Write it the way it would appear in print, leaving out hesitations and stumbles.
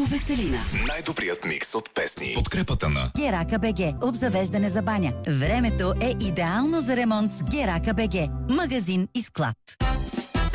Веселина. Най-добрият микс от песни. Подкрепата на Герака БГ. Обзавеждане за баня. Времето е идеално за ремонт с Герака БГ. Магазин и склад.